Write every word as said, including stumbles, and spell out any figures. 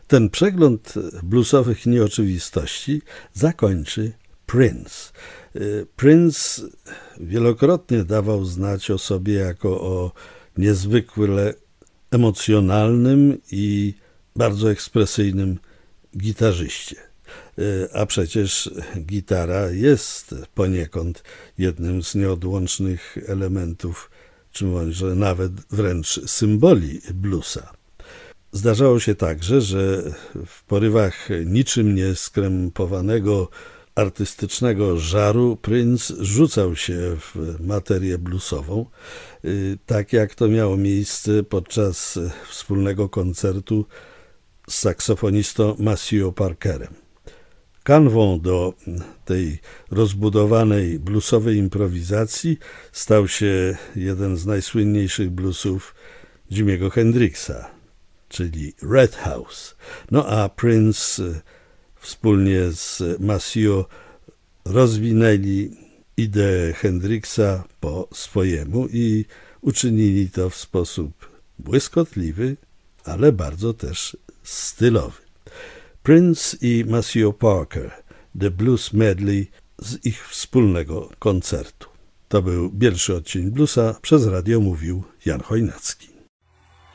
Ten przegląd bluesowych nieoczywistości zakończy Prince. Prince wielokrotnie dawał znać o sobie jako o niezwykle emocjonalnym i bardzo ekspresyjnym gitarzyście. A przecież gitara jest poniekąd jednym z nieodłącznych elementów, czy może nawet wręcz symboli bluesa. Zdarzało się także, że w porywach niczym nieskrępowanego artystycznego żaru Prince rzucał się w materię bluesową, tak jak to miało miejsce podczas wspólnego koncertu z saksofonistą Maceo Parkerem. Kanwą do tej rozbudowanej bluesowej improwizacji stał się jeden z najsłynniejszych bluesów Jimiego Hendrixa, czyli Red House. No a Prince wspólnie z Maceo rozwinęli ideę Hendrixa po swojemu i uczynili to w sposób błyskotliwy, ale bardzo też stylowy. Prince i Maceo Parker, The Blues Medley z ich wspólnego koncertu. To był pierwszy odcinek bluesa, przez radio mówił Jan Chojnacki.